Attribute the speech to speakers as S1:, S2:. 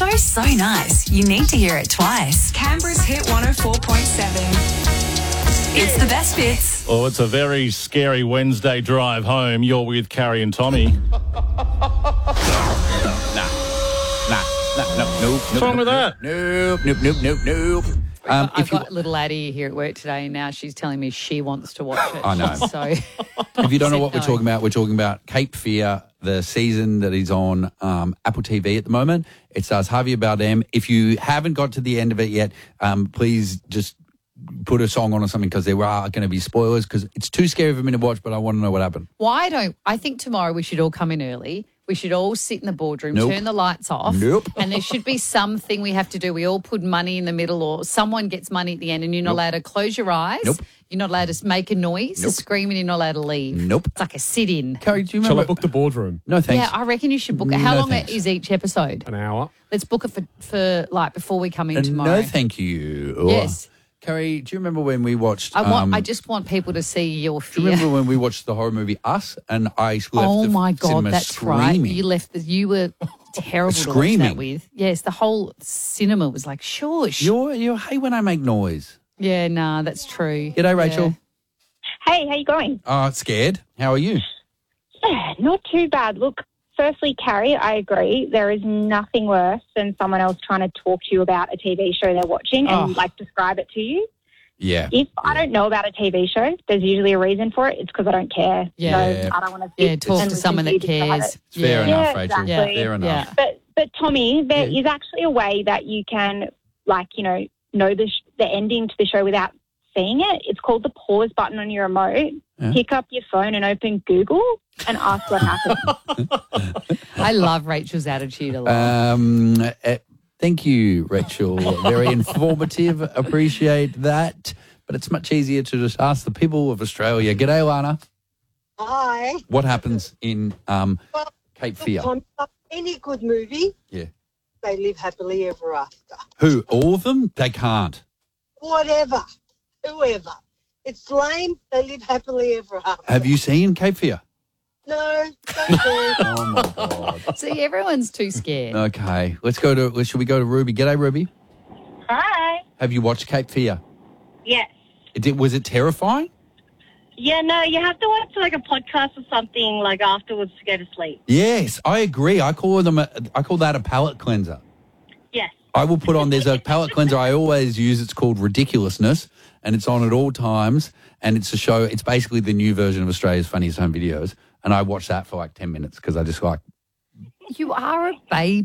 S1: show's so nice, you need to hear it twice.
S2: Canberra's Hit 104.7.
S1: It's the best bits.
S3: Oh, it's a very scary Wednesday drive home. You're with Carrie and Tommy. What's wrong with that?
S4: Nope.
S5: I've got little Addie here at work today, and now she's telling me she wants to watch it.
S4: I know.
S5: So,
S4: If you don't know what
S5: no.
S4: we're talking about Cape Fear, the season that is on Apple TV at the moment. It stars Javier Bardem. If you haven't got to the end of it yet, please just put a song on or something, because there are going to be spoilers, because it's too scary for me to watch, but I want to know what happened.
S5: I think tomorrow we should all come in early. We should all sit in the boardroom,
S4: Nope.
S5: turn the lights off.
S4: Nope.
S5: And there should be something we have to do. We all put money in the middle, or someone gets money at the end, and you're not allowed to close your eyes.
S4: Nope.
S5: You're not allowed to make a noise,
S4: Nope.
S5: scream, and you're not allowed to leave.
S4: Nope.
S5: It's like a sit-in.
S4: Carrie, do you
S6: Shall
S4: remember?
S6: I book the boardroom?
S4: No, thanks.
S5: Yeah, I reckon you should book it. How
S4: No,
S5: long
S4: thanks.
S5: is each episode?
S6: An hour.
S5: Let's book it for like before we come in tomorrow.
S4: No, thank you.
S5: Yes.
S4: Carrie, do you remember when we watched...
S5: I just want people to see your
S4: do you
S5: fear.
S4: remember when we watched the horror movie Us, and I left
S5: Oh
S4: the
S5: my God,
S4: cinema
S5: that's
S4: screaming?
S5: right. You were terrible to watch
S4: Screaming.
S5: that with. Yes, the whole cinema was like, shush.
S4: You hate when I make noise.
S5: Yeah, nah, that's true.
S4: G'day, Rachel.
S7: Hey, how you going?
S4: Scared. How are you?
S7: Yeah, not too bad. Look, firstly, Carrie, I agree. There is nothing worse than someone else trying to talk to you about a TV show they're watching and, describe it to you.
S4: Yeah.
S7: If I don't know about a TV show, there's usually a reason for it. It's because I don't care.
S4: Yeah.
S7: So I don't want to
S5: Yeah, talk to someone that cares.
S4: It's fair
S7: Yeah,
S4: enough, Rachel.
S7: exactly.
S4: Fair enough.
S5: Yeah.
S7: But Tommy, there is actually a way that you can, know the ending to the show without seeing it. It's called the pause button on your remote.
S4: Yeah.
S7: Pick up your phone and open Google and ask what happened.
S5: I love Rachel's attitude a lot.
S4: Thank you, Rachel. Very informative. Appreciate that. But it's much easier to just ask the people of Australia. G'day, Lana.
S8: Hi.
S4: What happens in Cape Fear?
S8: Any good movie,
S4: Yeah.
S8: they live happily ever after.
S4: Who? All of them? They can't.
S8: Whatever. Whoever. It's lame, they live happily ever after.
S4: Have you seen Cape Fear?
S8: No, don't care.
S4: Oh, my God.
S5: See, everyone's too scared.
S4: Okay. Should we go to Ruby? G'day, Ruby.
S9: Hi.
S4: Have you watched Cape Fear?
S9: Yes.
S4: Was it terrifying?
S9: Yeah, no, you have to watch like a podcast or something like afterwards to go to sleep.
S4: Yes, I agree. I call that a palate cleanser.
S9: Yes.
S4: I will put on, there's a palate cleanser I always use. It's called Ridiculousness, and it's on at all times. And it's a show, it's basically the new version of Australia's Funniest Home Videos. And I watch that for like 10 minutes because I just like...
S5: You are a baby.